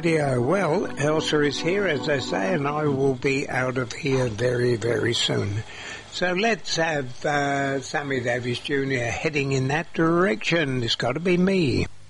Rightio. Well, Elsa is here, as they say, and I will be out of here very, very soon. So let's have Sammy Davis Jr. heading in that direction. It's got to be me.